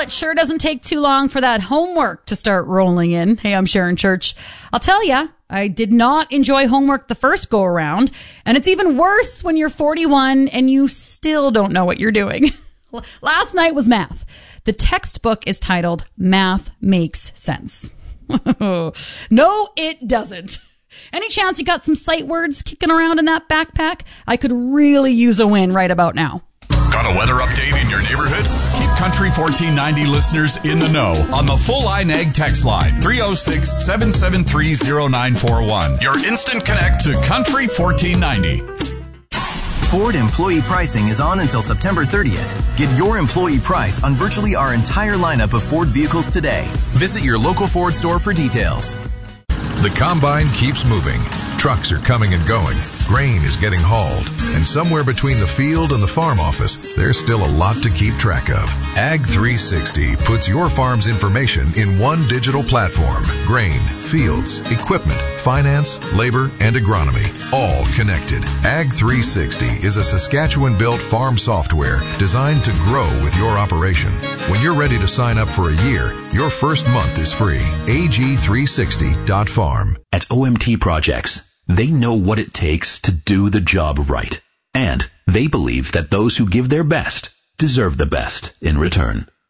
It sure doesn't take too long for that homework to start rolling in. Hey, I'm Sharon Church. I'll tell ya, I did not enjoy homework the first go around, and it's even worse when you're 41 and you still don't know what you're doing. Last night was math. The textbook is titled Math Makes Sense. No, it doesn't. Any chance you got some sight words kicking around in that backpack? I could really use a win right about now. Got a weather update in your neighborhood? Keep Country 1490 listeners in the know on the Full Line Ag text line 306-773-0941. Your instant connect to Country 1490. Ford employee pricing is on until September 30th. Get your employee price on virtually our entire lineup of Ford vehicles today. Visit your local Ford store for details. The combine keeps moving. Trucks are coming and going. Grain is getting hauled. And somewhere between the field and the farm office, there's still a lot to keep track of. Ag 360 puts your farm's information in one digital platform. Grain, fields, equipment, finance, labor, and agronomy, all connected. Ag 360 is a Saskatchewan-built farm software designed to grow with your operation. When you're ready to sign up for a year, your first month is free. ag360.farm. At OMT Projects, they know what it takes to do the job right. And they believe that those who give their best deserve the best in return.